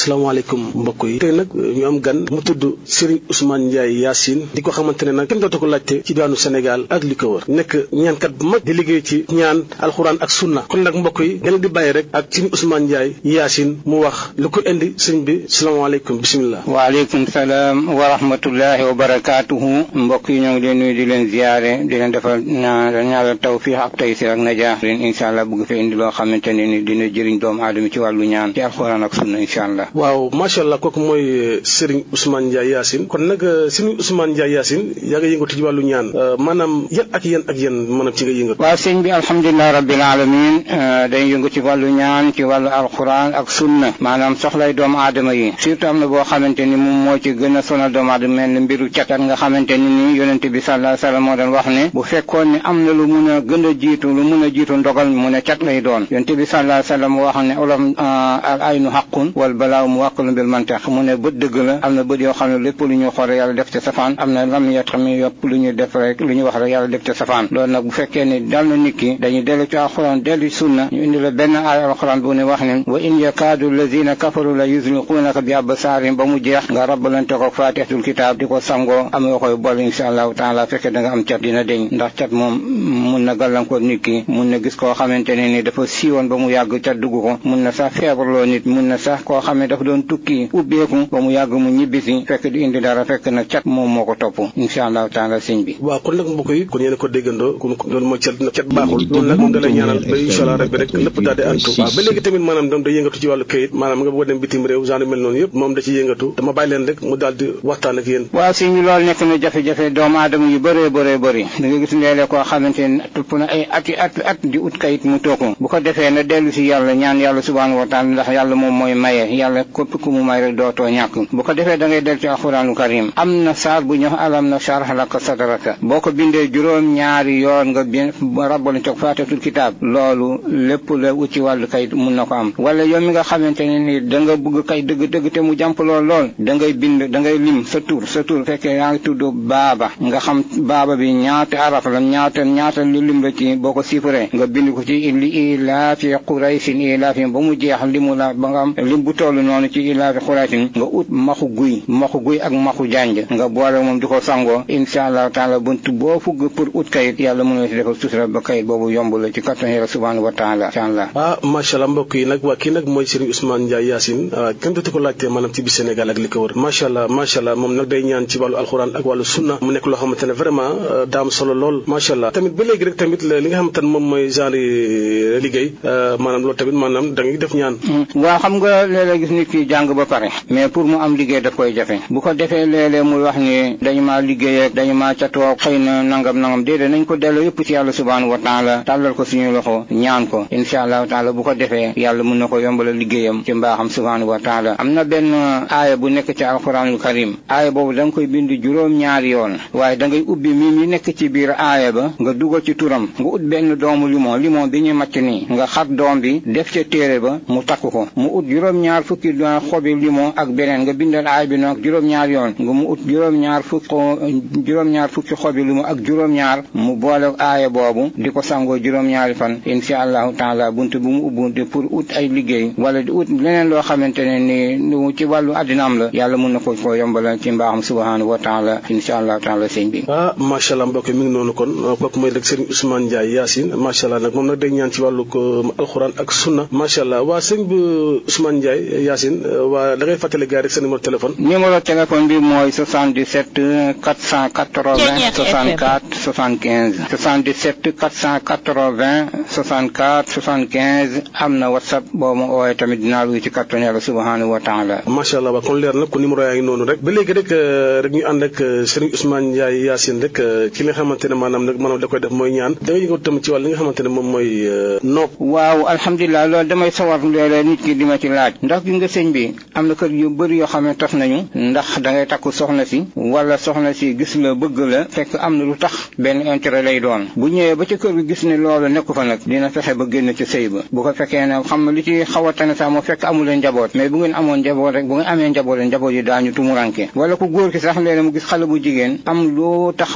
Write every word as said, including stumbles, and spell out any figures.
asalaamaaleykum mbokk yi tey nag ñu am gan mu tudd Serigne Ousmane Ndiaye Yacine di ko xamante ne nag kenn dootu ko laajte ci diwaanu Sénégal ak li ko wër nekk ñaankat bu mag di liggéey ci ñaan alxuraan ak sunna kon nag mbokk yi ngeen di bàyyi rek ak Serigne Ousmane Ndiaye Yacine mu wax lu ko indi sëriñ bi salaamaaleykum bisimilah. waaleykum salaam wa rahmatullahi wa barakaatuhu mbokk yi ñoo ngi leen nuyu di leen ziyaare di leen defal ñaanal tawfiix ak taysir ak najaax leen incha allah bëgg fi indi loo xamante ne ni dina jëriñ doomu aadama ci wàllu ñaan ci alxuraan ak sunna incha allah. waaw macha allah kooku mooy Serigne Ousmane Ndiaye Yacine kon nag Serigne Ousmane Ndiaye Yacine yaa nga yëngatu ci wàllu ñaan maanaam yan ak yan ak yan maanaam ci nga yëngatu. waaw sëñ bi alhamdulilah rabbil alamin day yëngu ci wàllu ñaan ci wàllu alxuraan ak sunna maanaam soxlay doomu aadama yi surtout am na boo xamante ni moom moo ci gën a sonal doomu aadama mel ni mbiru cat nga xamante ni nii yonente bi sallallahu alayhi wasallam moo doon wax ne bu fekkoon ne am na lu mun a gën a jiitu lu mun a jiitu ndogal mu ne cat lay doon yonente bi sallallahu alayhi wasallam wax ne olof al aynu haqqun wal balaaw muwakkalun bil mantiq mu ne bët dëgg la am na bët yoo xam ne lépp lu ñu xool yàlla def ca safaan am na lam yet xam ne yëpp lu ñu def rek lu ñu wax rek yàlla def ca safaan loolu nag bu fekkee ne dal na nit ki dañuy dellu ci alxuraan dellu sunna ñu indi la benn aay alxuraan bu ne wax ne wa in yakaadu allazina kafaru la yuzliqunaka bi absaarin ba mu jeex nga rabbalante ko faatihatul kitaab di ko sangoo am nga koy boole insha allahu taala fekkee da nga am cat dina deñ ndax cat moom mun na gàllankoor nit ki mun na gis koo xamante ne ni dafa siiwoon ba mu yàgg cat dugg ko mun na sax feebarloo nit mun na sax koo xam ne dafa doon tukki ubbeeku ba mu yàgg mu ñibbisi fekk di indi dara fekk na cat moom moo ko topp insha allahu taala sëñ bi. waaw kon nag mbokk yi kon yéen a ko déggandoo kon loolu mooy cat cat baaxul loolu nag moom da lay ñaanal ba insha allah rabbi rek lépp daal di antu waaw ba léegi tamit maanaam doom day yëngatu ci wàllu këyit maanaam nga bëgg a dem bitim réew genre mel noonu yëpp moom da ci yëngatu dama bàyyi leen rek mu daal di waxtaan ak yéen. waaw sëñ bi loolu nekk na jafe-jafe doomu aadama yu bëree bëree bëri da nga gis léeg-léeg koo xamante ne tupp na ay ati at at di ut kayit mu tooku bu ko defee na dellu si yàlla ñaan yàlla subhanahu wa taala ndax yàlla moom mooy maye yàlla képp ku mu may rek dootoo ñàkk bu ko defee da ngay dellu ci alxuraanu karim am na saar bu ñëw alam na sharh laka sadraka boo ko bindee juróom ñaari yoon nga bin rabbal toog faatihatul kitaab loolu lépp la ut ci wàllu kayit mun na ko am wala yow mi nga xamante ne ni da nga bëgg kay dëgg dëgg te mu jàmp lool lool da ngay bind da ngay lim sa tur sa tur fekkee yaa ngi tudd baaba nga xam baaba bi ñaata araf la ñaata ñaata lu lim la ci boo ko chiffré nga bind ko ci li ilaafi quraysin ilaafi ba mu jeex limu la ba nga am lim bu toll noonu ci ilaafi quraysin nga ut maxu guy maxu guy ak maxu janj nga boole moom di ko sangoo insha allah taala bunt boo fugg pour ut kayit yàlla mën na ci defal sutura ba kayit boobu yomb la ci kattan yàlla subhanahu wa taala insha allah. ah macha allah mbokk yi nag waa kii nag mooy Serigne Ousmane Ndiaye Yacine kenn dootu ko laajtee maanaam ci biir Sénégal ak li ko wër macha allah macha allah moom nag day ñaan ci wàllu alxuraan ak wàllu sunna mu nekk loo xamante ne vraiment daam solo lool macha allah tamit ba léegi rek tamit li nga xamante ne moom mooy genre liggéey maanaam loolu tamit maanaam da ngay def ñaan. waaw xam nga léeg-léeg gis nit ki jàng ba pare mais pour mu am liggéey daf koy jafe bu ko defee léeg-léeg muy wax ni dañu maa liggéey ak dañu maa catoo xëy na nangam nangam déedéet nañ ko delloo yëpp ci yàlla subhanahu wa taala tàllal ko suñu loxo ñaan ko insha allahu taala bu ko defee yàlla mun na ko yombalal liggéeyam ci mbaaxam subhanahu wa taala am na benn aaya bu nekk ci alquranul karim aaya boobu da nga koy bind juróom ñaari yoon waaye da ngay ubbi mii mi nekk ci biir aaya ba nga dugal ci turam nga ut benn doomu limon limon bi ñuy màcc nii nga xar doom bi def ca téere ba mu takk ko mu ut juróom-ñaar fukki xobi limon ak beneen nga bindal aaya bi nag juróom-ñaar yoon nga mu ut juróom-ñaar fukki juróom-ñaar fukki xobi limon ak juróom-ñaar mu boole aaya boobu di ko sangoo juróom-ñaari fan insha allahu taala buntu bu mu ubbu pour ut ay liggéey wala di ut leneen loo xamante ne ni ci wàllu addinaam la yàlla mun na ko ko yombalal ci mbaaxam subhanahu wa taala insha allahu taala sëñ bi. ah macha allah mbokk mi ngi noonu kon kooku mooy rek Serigne Ousmane Ndiaye Yacine macha allah nag moom nag day ñaan ci wàllu alxuraan ak sunna macha allah waa sëñ bi Ousmane Ndiaye Yacine waa da ngay fàttali gars rek sa numéro téléphone. numéro téléphone bi mooy soixante-dix-sept quatre cent quatre-vingts soixante-quatre soixante-quinze soixante-dix-sept quatre cent quatre-vingts soixante-quatre soixante-quinze am na whatsapp boo ma ooyee tamit dinaa luy ci kattan yàlla subhanahu wa taala. macha allah waa kon leer na ko numéro yaa ngi noonu rek ba léegi rek rek ñu ànd ak Serigne Ousmane Ndiaye Yacine rek ki nga xamante ne maanaam nag maanaam da koy def mooy ñaan da nga yëngatu tamit ci wàll li nga xamante ne moom mooy nopp. waaw alhamdulilah loolu damay sawar léeg-léeg nit ki di ma ci laaj ndax gi nga sëñ bi am na kër yu bëri yoo xam ne tas nañu ndax da ngay takku soxna si wala soxna si gis la bëgg la fekk am na lu tax benn intérêt lay doon bu ñëwee ba ca kër gi gis ne loolu nekku fa nag dina fexe ba génn ci sëy ba bu ko fekkee ne xam li ci xaw a tane sax moo fekk amuleen njaboot mais bu ngeen amoon njaboot rek bu ngeen amee njaboot njaboot yi daañu tumuranke wala ku góor ki sax léeg mu gis xale bu jigéen am lu tax